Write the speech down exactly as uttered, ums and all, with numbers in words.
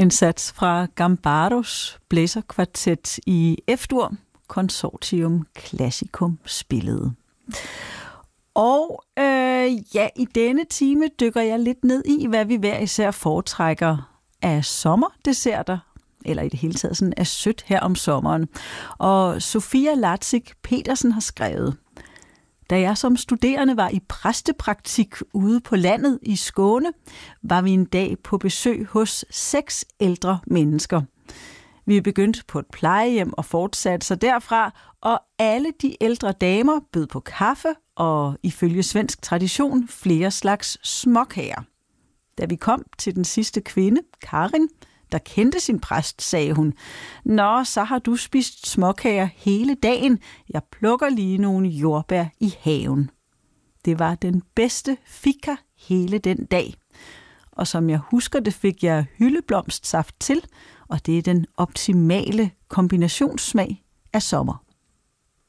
En sats fra Gambaros blæserkvartet i F-dur, Consortium Classicum spillede. Og øh, ja, i denne time dykker jeg lidt ned i, hvad vi hver især foretrækker af sommerdesserter, eller i det hele taget sådan af sødt her om sommeren. Og Sofia Latzig Petersen har skrevet: Da jeg som studerende var i præstepraktik ude på landet i Skåne, var vi en dag på besøg hos seks ældre mennesker. Vi begyndte på et plejehjem og fortsatte så derfra, og alle de ældre damer bød på kaffe og ifølge svensk tradition flere slags småkager. Da vi kom til den sidste kvinde, Karin, der kendte sin præst, sagde hun: Nå, så har du spist småkager hele dagen. Jeg plukker lige nogle jordbær i haven. Det var den bedste fika hele den dag. Og som jeg husker det, fik jeg hyldeblomstsaft til, og det er den optimale kombinationssmag af sommer.